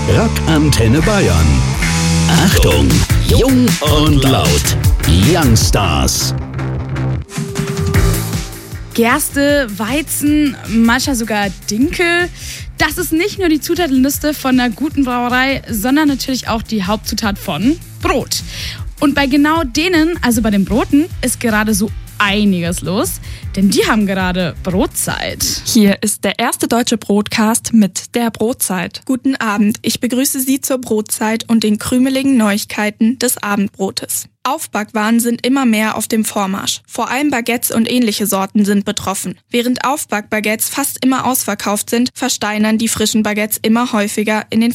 Rock Antenne Bayern. Achtung, jung und laut. Youngstars. Gerste, Weizen, manchmal sogar Dinkel. Das ist nicht nur die Zutatenliste von einer guten Brauerei, sondern natürlich auch die Hauptzutat von Brot. Und bei genau denen, also bei den Broten, ist gerade so einiges los, denn die haben gerade Brotzeit. Hier ist der erste deutsche Brotcast mit der Brotzeit. Guten Abend, ich begrüße Sie zur Brotzeit und den krümeligen Neuigkeiten des Abendbrotes. Aufbackwaren sind immer mehr auf dem Vormarsch. Vor allem Baguettes und ähnliche Sorten sind betroffen. Während Aufbackbaguettes fast immer ausverkauft sind, versteinern die frischen Baguettes immer häufiger in den